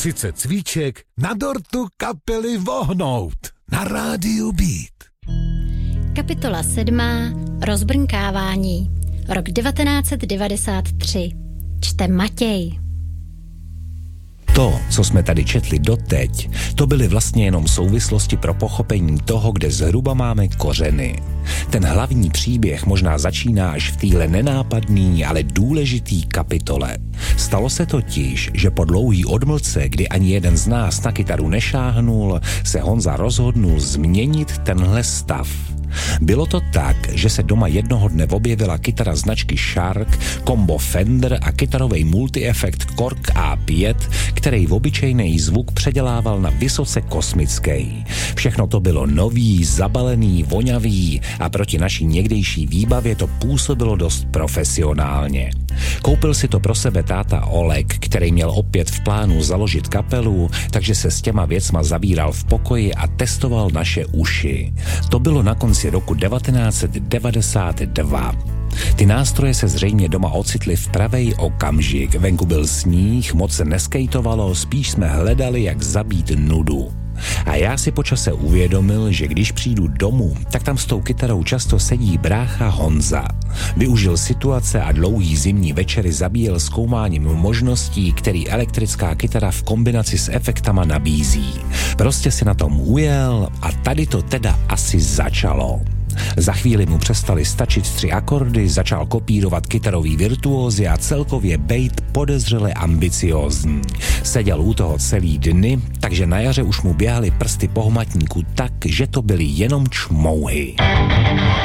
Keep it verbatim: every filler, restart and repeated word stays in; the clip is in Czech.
Sice cvíček, na dortu kapely vohnout. Na rádiu Beat. Kapitola sedmá. Rozbrnkávání. Rok devatenáct set devadesát tři. Čte Matěj. To, co jsme tady četli doteď, to byly vlastně jenom souvislosti pro pochopení toho, kde zhruba máme kořeny. Ten hlavní příběh možná začíná až v téhle nenápadný, ale důležitý kapitole. Stalo se totiž, že po dlouhý odmlce, kdy ani jeden z nás na kytaru nešáhnul, se Honza rozhodnul změnit tenhle stav. Bylo to tak, že se doma jednoho dne objevila kytara značky Shark, kombo Fender a kytarový multi-efekt Korg A pět, který v obyčejný zvuk předělával na vysoce kosmický. Všechno to bylo nový, zabalený, voňavý a proti naší někdejší výbavě to působilo dost profesionálně. Koupil si to pro sebe táta Oleg, který měl opět v plánu založit kapelu, takže se s těma věcma zabíral v pokoji a testoval naše uši. To bylo na konci roku devatenáct set devadesát dva. Ty nástroje se zřejmě doma ocitly v pravej okamžik. Venku byl sníh, moc se neskejtovalo, spíš jsme hledali, jak zabít nudu. A já si po čase uvědomil, že když přijdu domů, tak tam s tou kytarou často sedí brácha Honza. Využil situace a dlouhý zimní večery zabíjel zkoumáním možností, který elektrická kytara v kombinaci s efektama nabízí. Prostě si na tom ujel a tady to teda asi začalo. Za chvíli mu přestali stačit tři akordy, začal kopírovat kytarový virtuózy a celkově bejt podezřele ambiciózní. Seděl u toho celý dny, takže na jaře už mu běhaly prsty po hmatníku tak, že to byly jenom čmouhy.